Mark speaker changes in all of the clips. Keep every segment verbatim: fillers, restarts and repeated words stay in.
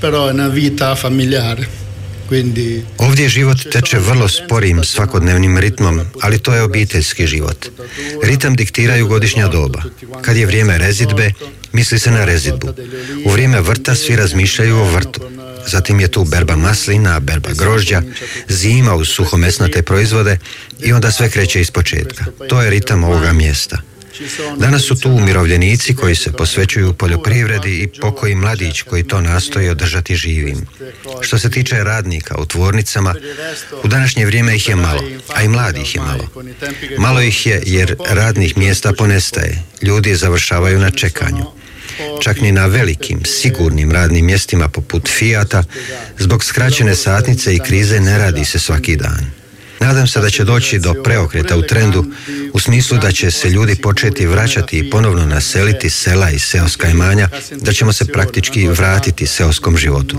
Speaker 1: però è una vita familiare. Quindi
Speaker 2: ovdje život teče vrlo sporim svakodnevnim ritmom, ali to je obiteljski život. Ritam diktiraju godišnja doba. Kad je vrijeme rezidbe, misli se na rezidbu. U vrijeme vrta svi razmišljaju o vrtu. Zatim je tu berba maslina, berba grožđa, zima uz suhomesnate proizvode i onda sve kreće iz početka. To je ritam ovoga mjesta. Danas su tu umirovljenici koji se posvećuju poljoprivredi i pokoji mladić koji to nastoje održati živim. Što se tiče radnika u tvornicama, u današnje vrijeme ih je malo, a i mladih je malo. Malo ih je jer radnih mjesta ponestaje, ljudi završavaju na čekanju. Čak ni na velikim, sigurnim radnim mjestima poput Fijata, zbog skraćene satnice i krize ne radi se svaki dan. Nadam se da će doći do preokreta u trendu, u smislu da će se ljudi početi vraćati i ponovno naseliti sela i seoska imanja, da ćemo se praktički vratiti seoskom životu.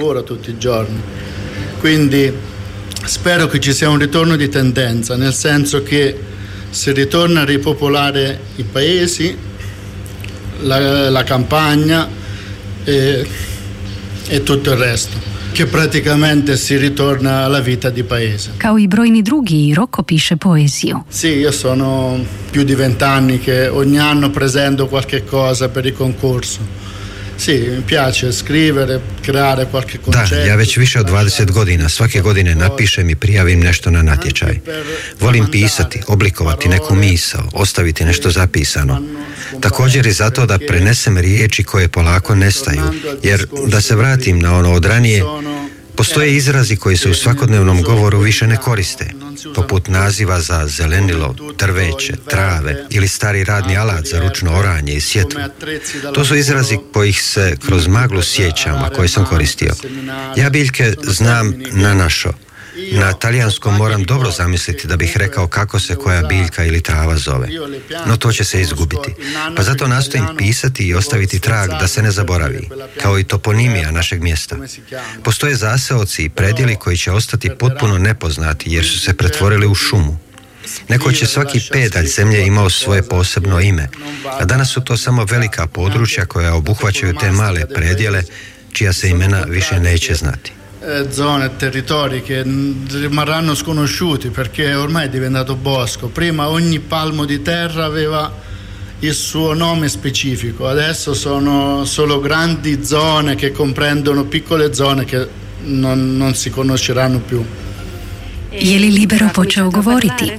Speaker 1: Quindi spero che ci sia un ritorno di tendenza, nel senso che si ritorna a ripopolare i paesi, la, la campagna e, e tutto il resto. Che praticamente si ritorna alla vita di paese.
Speaker 3: Kao i brojni drugi, Rocco piše poeziju.
Speaker 1: Sì, io sono più di vent'anni che ogni anno presento qualche cosa per il concorso. Sì, mi piace scrivere, creare qualche concetto.
Speaker 2: Da, ja već više od dvadeset godina svake godine napišem i prijavim nešto na natječaj. Volim pisati, oblikovati neku misao, ostaviti nešto zapisano. Također i zato da prenesem riječi koje polako nestaju, jer da se vratim na ono od ranije, postoje izrazi koji se u svakodnevnom govoru više ne koriste, poput naziva za zelenilo, drveće, trave ili stari radni alat za ručno oranje i sjetvu. To su izrazi kojih se kroz maglu sjećam, a koje sam koristio. Ja biljke znam na našo. Na talijanskom moram dobro zamisliti da bih rekao kako se koja biljka ili trava zove. No to će se izgubiti. Pa zato nastojim pisati i ostaviti trag da se ne zaboravi, kao i toponimija našeg mjesta. Postoje zaseoci i predjeli koji će ostati potpuno nepoznati jer su se pretvorili u šumu. Nekoć je svaki pedalj zemlje imao svoje posebno ime, a danas su to samo velika područja koja obuhvaćaju te male predjele čija se imena više neće znati.
Speaker 1: Zone, territori che rimarranno sconosciuti perché ormai è diventato bosco. Prima ogni palmo di terra aveva il suo nome specifico, adesso sono solo grandi zone che comprendono piccole zone che non, non si conosceranno più.
Speaker 3: Je li Libero počeo govoriti?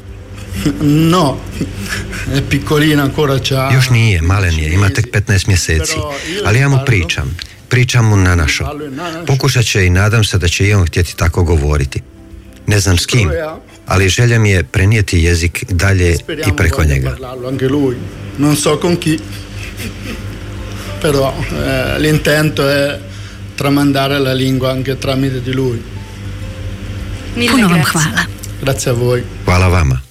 Speaker 1: No, è piccolina ancora c'ha.
Speaker 2: Još nije, malen je, ima tek petnaest mjeseci, ali ja mu pričam. Pričam mu na našo. Pokušat će i nadam se da će i on htjeti tako govoriti. Ne znam s kim, ali želja mi je prenijeti jezik dalje i preko njega.
Speaker 1: Non so con chi, però eh, l'intento è tramandare la lingua anche tramite di lui.
Speaker 3: Puno vam hvala.
Speaker 1: Grazie a voi.
Speaker 2: Hvala vama.